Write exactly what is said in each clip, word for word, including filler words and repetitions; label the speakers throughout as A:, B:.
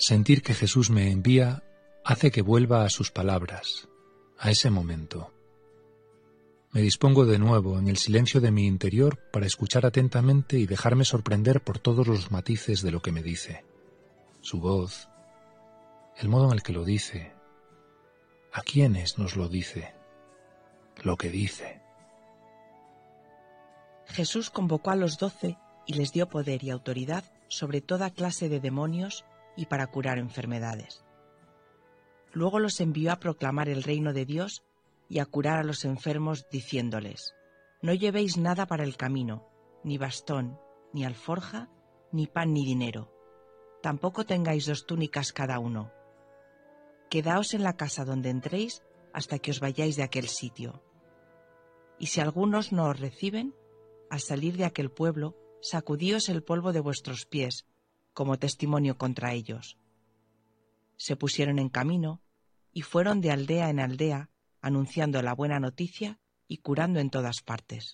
A: Sentir que Jesús me envía hace que vuelva a sus palabras, a ese momento. Me dispongo de nuevo en el silencio de mi interior para escuchar atentamente y dejarme sorprender por todos los matices de lo que me dice. Su voz, el modo en el que lo dice, a quiénes nos lo dice, lo que dice.
B: Jesús convocó a los doce y les dio poder y autoridad sobre toda clase de demonios y para curar enfermedades. Luego los envió a proclamar el reino de Dios y a curar a los enfermos, diciéndoles: no llevéis nada para el camino, ni bastón, ni alforja, ni pan ni dinero. Tampoco tengáis dos túnicas cada uno. Quedaos en la casa donde entréis hasta que os vayáis de aquel sitio. Y si algunos no os reciben, al salir de aquel pueblo, sacudíos el polvo de vuestros pies, como testimonio contra ellos. Se pusieron en camino y fueron de aldea en aldea, anunciando la buena noticia y curando en todas partes.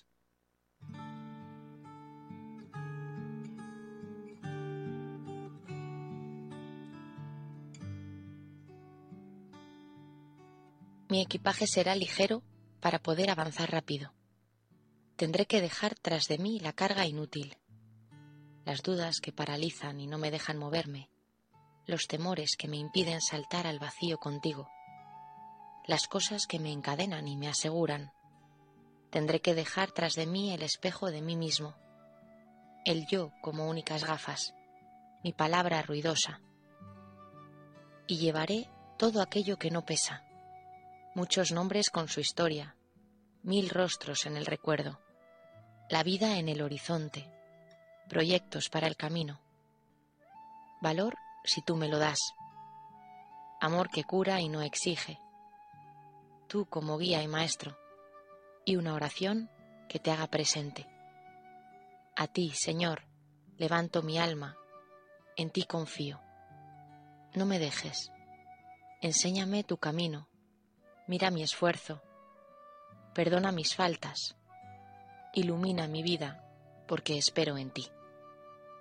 C: Mi equipaje será ligero para poder avanzar rápido. Tendré que dejar tras de mí la carga inútil, las dudas que paralizan y no me dejan moverme, los temores que me impiden saltar al vacío contigo, las cosas que me encadenan y me aseguran. Tendré que dejar tras de mí el espejo de mí mismo, el yo como únicas gafas, mi palabra ruidosa. Y llevaré todo aquello que no pesa, muchos nombres con su historia, mil rostros en el recuerdo, la vida en el horizonte, proyectos para el camino. Valor si tú me lo das, amor que cura y no exige, tú como guía y maestro, y una oración que te haga presente. A ti, Señor, levanto mi alma, en ti confío. No me dejes, enséñame tu camino, mira mi esfuerzo, perdona mis faltas, ilumina mi vida, porque espero en ti.